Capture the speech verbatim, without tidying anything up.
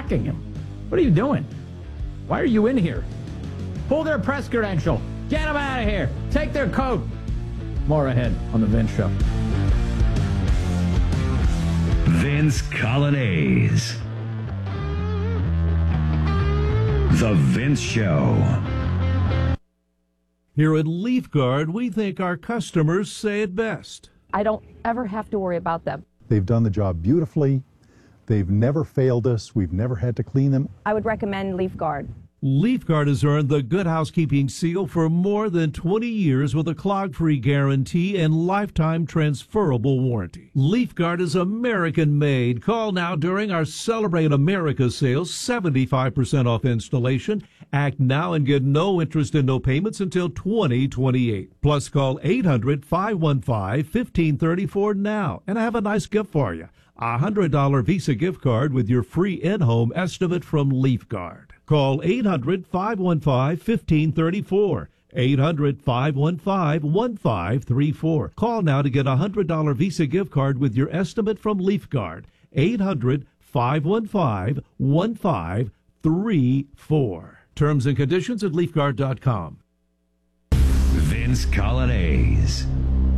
attacking him. What are you doing? Why are you in here? Pull their press credential. Get them out of here. Take their coat. More ahead on The Vince Show. Vince Coglianese. The Vince Show. Here at Leaf Guard, we think our customers say it best. I don't ever have to worry about them. They've done the job beautifully. They've never failed us. We've never had to clean them. I would recommend Leaf Guard. Leaf Guard has earned the Good Housekeeping seal for more than twenty years with a clog-free guarantee and lifetime transferable warranty. Leaf Guard is American-made. Call now during our Celebrate America sales, seventy-five percent off installation. Act now and get no interest and no payments until twenty twenty-eight. Plus, call eight hundred, five one five, one five three four now, and I have a nice gift for you. A one hundred dollars Visa gift card with your free in-home estimate from Leaf Guard. Call eight hundred, five one five, one five three four. eight hundred, five one five, one five three four. Call now to get a one hundred dollars Visa gift card with your estimate from Leaf Guard. eight hundred, five one five, one five three four. Terms and conditions at leaf guard dot com. Vince Coglianese.